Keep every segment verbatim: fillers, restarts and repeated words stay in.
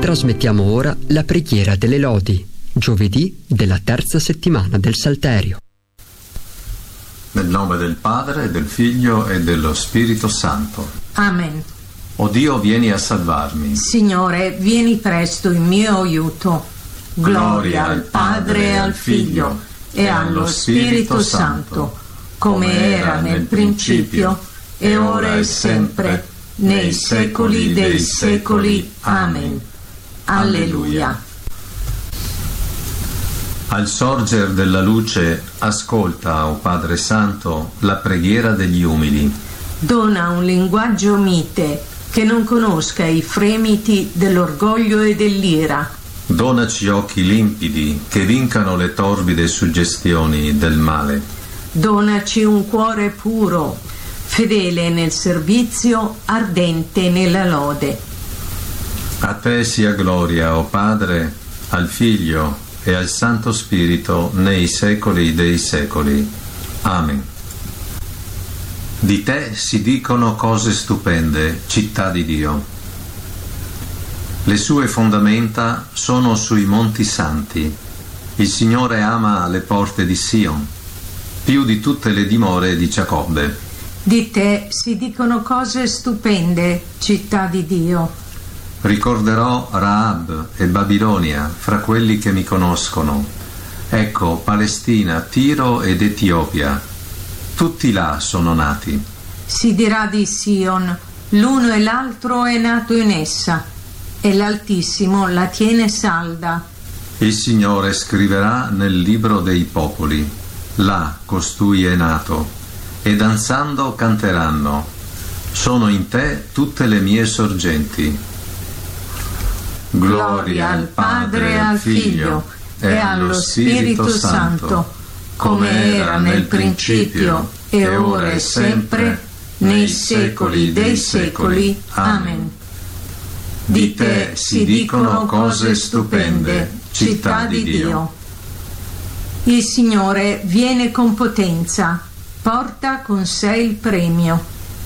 Trasmettiamo ora la preghiera delle lodi, giovedì della terza settimana del Salterio. Nel nome del Padre, del Figlio e dello Spirito Santo. Amen. O Dio, vieni a salvarmi. Signore, vieni presto in mio aiuto. Gloria al Padre e al Figlio e allo Spirito Santo, come era nel principio, e ora e sempre, nei secoli dei secoli. Amen. Alleluia. Al sorger della luce, ascolta, o Padre Santo, la preghiera degli umili. Dona un linguaggio mite che non conosca i fremiti dell'orgoglio e dell'ira. Donaci occhi limpidi che vincano le torbide suggestioni del male. Donaci un cuore puro, fedele nel servizio, ardente nella lode. A te sia gloria, o Padre, al Figlio e al Santo Spirito nei secoli dei secoli. Amen. Di te si dicono cose stupende, città di Dio. Le sue fondamenta sono sui monti santi. Il Signore ama le porte di Sion, più di tutte le dimore di Giacobbe. Di te si dicono cose stupende, città di Dio. Ricorderò Rahab e Babilonia fra quelli che mi conoscono. Ecco Palestina, Tiro ed Etiopia. Tutti là sono nati. Si dirà di Sion, l'uno e l'altro è nato in essa, e l'Altissimo la tiene salda. Il Signore scriverà nel libro dei popoli: là costui è nato, e danzando canteranno: sono in te tutte le mie sorgenti. Gloria al Padre e al Figlio e allo Spirito Santo, come era nel principio e ora e sempre, nei secoli dei secoli. Amen. Di te si dicono cose stupende, città di Dio. Il Signore viene con potenza, porta con sé il premio.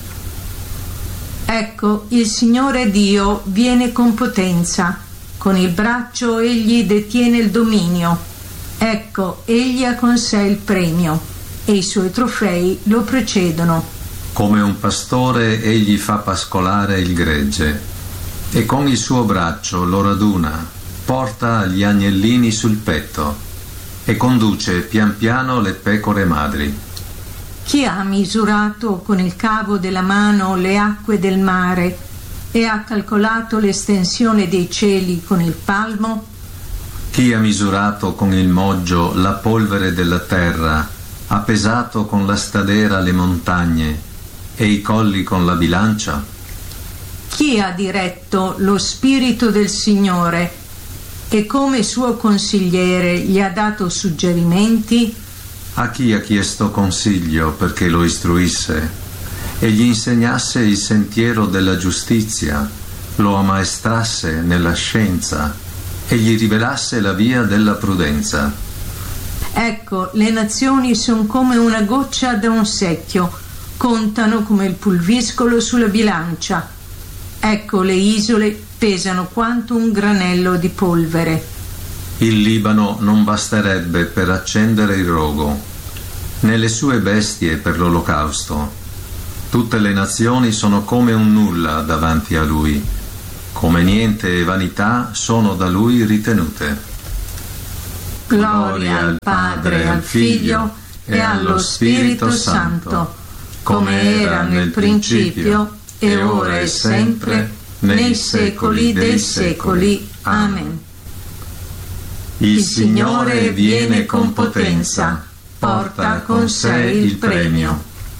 Ecco, il Signore Dio viene con potenza, con il braccio egli detiene il dominio. Ecco, egli ha con sé il premio, e i suoi trofei lo precedono. Come un pastore egli fa pascolare il gregge, e con il suo braccio lo raduna, porta gli agnellini sul petto, e conduce pian piano le pecore madri. Chi ha misurato con il cavo della mano le acque del mare e ha calcolato l'estensione dei cieli con il palmo? Chi ha misurato con il moggio la polvere della terra, ha pesato con la stadera le montagne e i colli con la bilancia? Chi ha diretto lo Spirito del Signore e come suo consigliere gli ha dato suggerimenti? A chi ha chiesto consiglio perché lo istruisse e gli insegnasse il sentiero della giustizia, lo ammaestrasse nella scienza e gli rivelasse la via della prudenza? Ecco, le nazioni sono come una goccia da un secchio, contano come il pulviscolo sulla bilancia. Ecco, le isole pesano quanto un granello di polvere. Il Libano non basterebbe per accendere il rogo, né le sue bestie per l'olocausto. Tutte le nazioni sono come un nulla davanti a lui, come niente e vanità sono da lui ritenute. Gloria al Padre e al Figlio e allo Spirito Santo, come era nel principio e ora e sempre, nei secoli dei secoli. Amen. Il Signore viene con potenza, porta con sé il premio.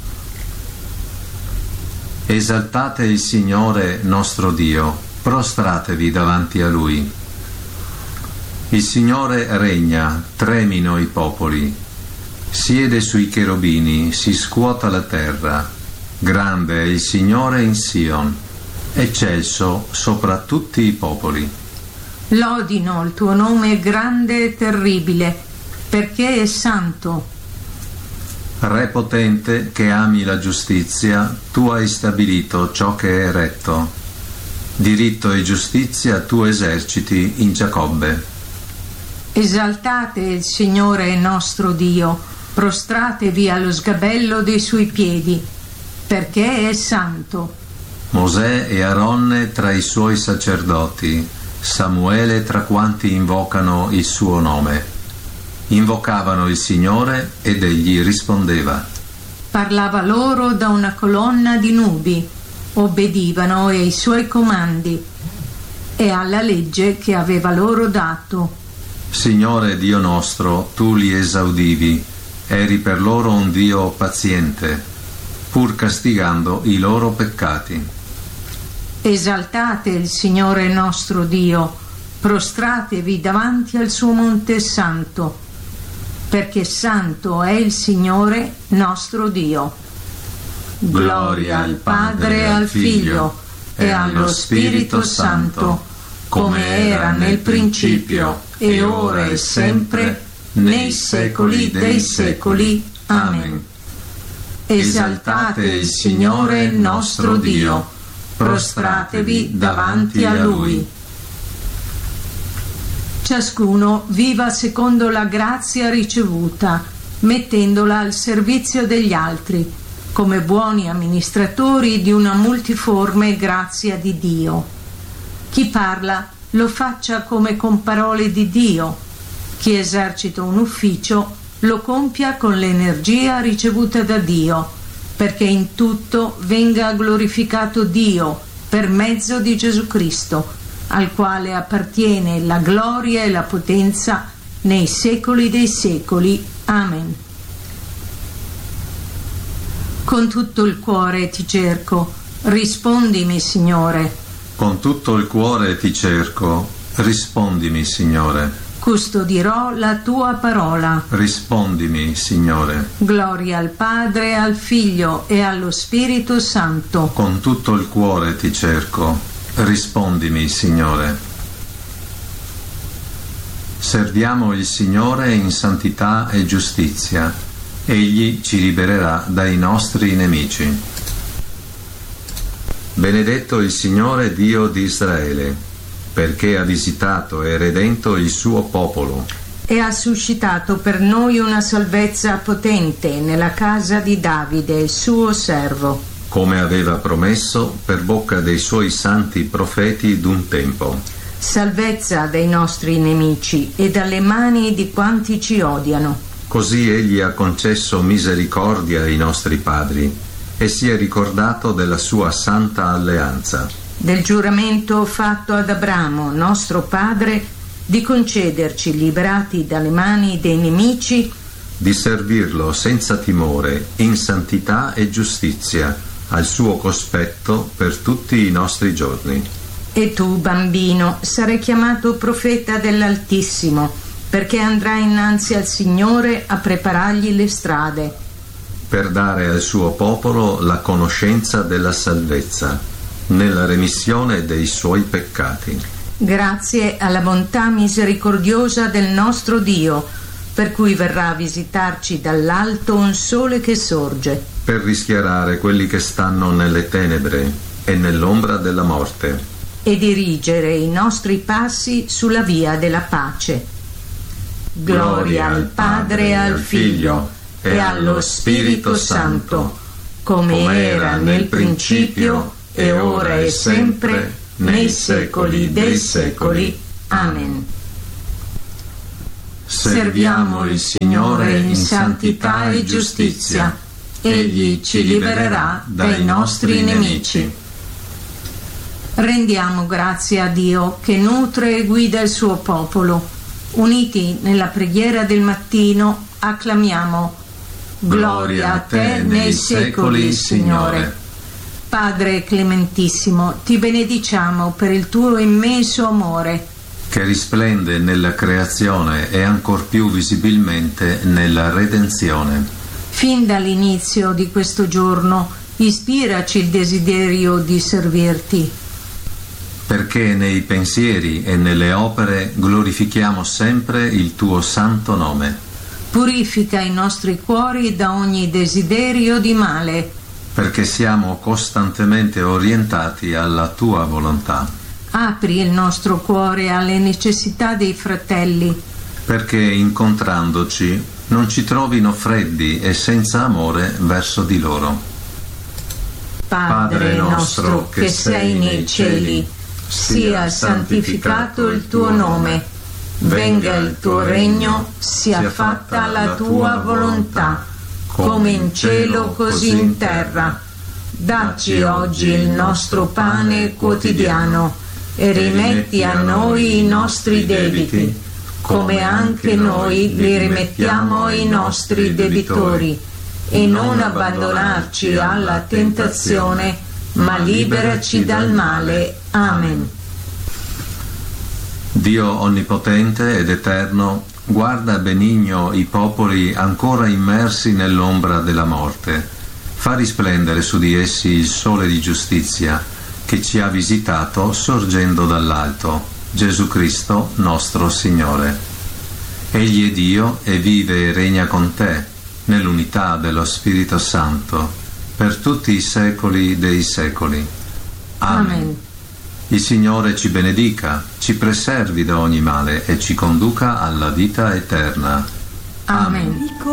Esaltate il Signore nostro Dio, prostratevi davanti a Lui. Il Signore regna, tremino i popoli, siede sui cherubini, si scuota la terra. Grande è il Signore in Sion, eccelso sopra tutti i popoli. Lodino il tuo nome grande e terribile, perché è santo. Re potente che ami la giustizia, tu hai stabilito ciò che è retto. Diritto e giustizia tu eserciti in Giacobbe. Esaltate il Signore nostro Dio, prostratevi allo sgabello dei suoi piedi, perché è santo. Mosè e Aronne tra i suoi sacerdoti, Samuele tra quanti invocano il suo nome. Invocavano il Signore ed egli rispondeva. Parlava loro da una colonna di nubi, obbedivano ai suoi comandi e alla legge che aveva loro dato. Signore Dio nostro, tu li esaudivi, eri per loro un Dio paziente, pur castigando i loro peccati. Esaltate il Signore nostro Dio, prostratevi davanti al suo monte santo, perché santo è il Signore nostro Dio. Gloria al Padre e al Figlio e allo Spirito Santo, come era nel principio, e ora e sempre, nei secoli dei secoli. Amen. Esaltate il Signore nostro Dio, prostratevi davanti a Lui. Ciascuno viva secondo la grazia ricevuta, mettendola al servizio degli altri, come buoni amministratori di una multiforme grazia di Dio. Chi parla lo faccia come con parole di Dio. Chi esercita un ufficio lo compia con l'energia ricevuta da Dio, perché in tutto venga glorificato Dio per mezzo di Gesù Cristo, al quale appartiene la gloria e la potenza nei secoli dei secoli. Amen. Con tutto il cuore ti cerco, rispondimi, Signore. Con tutto il cuore ti cerco, rispondimi, Signore. Custodirò la tua parola. Rispondimi, Signore. Gloria al Padre, al Figlio e allo Spirito Santo. Con tutto il cuore ti cerco, rispondimi, Signore. Serviamo il Signore in santità e giustizia. Egli ci libererà dai nostri nemici. Benedetto il Signore Dio di Israele, perché ha visitato e redento il suo popolo. E ha suscitato per noi una salvezza potente nella casa di Davide, suo servo. Come aveva promesso per bocca dei suoi santi profeti d'un tempo. Salvezza dai nostri nemici e dalle mani di quanti ci odiano. Così egli ha concesso misericordia ai nostri padri e si è ricordato della sua santa alleanza. Del giuramento fatto ad Abramo, nostro padre, di concederci, liberati dalle mani dei nemici, di servirlo senza timore, in santità e giustizia, al suo cospetto per tutti i nostri giorni. E tu, bambino, sarai chiamato profeta dell'Altissimo, perché andrai innanzi al Signore a preparargli le strade, per dare al suo popolo la conoscenza della salvezza, nella remissione dei suoi peccati. Grazie alla bontà misericordiosa del nostro Dio, per cui verrà a visitarci dall'alto un sole che sorge, per rischiarare quelli che stanno nelle tenebre e nell'ombra della morte, e dirigere i nostri passi sulla via della pace. Gloria al Padre e al Figlio e allo Spirito Santo, come era nel principio, e ora e sempre, nei secoli dei secoli. Amen. Serviamo il Signore in santità e giustizia. Egli ci libererà dai nostri nemici. Rendiamo grazie a Dio che nutre e guida il suo popolo. Uniti nella preghiera del mattino, acclamiamo: Gloria a te nei secoli, Signore. Padre clementissimo, ti benediciamo per il tuo immenso amore, che risplende nella creazione e ancor più visibilmente nella redenzione. Fin dall'inizio di questo giorno, ispiraci il desiderio di servirti, perché nei pensieri e nelle opere glorifichiamo sempre il tuo santo nome. Purifica i nostri cuori da ogni desiderio di male perché siamo costantemente orientati alla tua volontà. Apri il nostro cuore alle necessità dei fratelli, perché incontrandoci non ci trovino freddi e senza amore verso di loro. Padre nostro che sei nei cieli, sia santificato il tuo nome, venga il tuo regno, sia fatta la tua volontà, come in cielo così in terra. Dacci oggi il nostro pane quotidiano e rimetti a noi i nostri debiti, come anche noi li rimettiamo ai nostri debitori, e non abbandonarci alla tentazione, ma liberaci dal male. Amen. Dio onnipotente ed eterno, guarda benigno i popoli ancora immersi nell'ombra della morte. Fa risplendere su di essi il sole di giustizia che ci ha visitato sorgendo dall'alto, Gesù Cristo nostro Signore. Egli è Dio e vive e regna con te, nell'unità dello Spirito Santo, per tutti i secoli dei secoli. Amen. Amen. Il Signore ci benedica, ci preservi da ogni male e ci conduca alla vita eterna. Amen.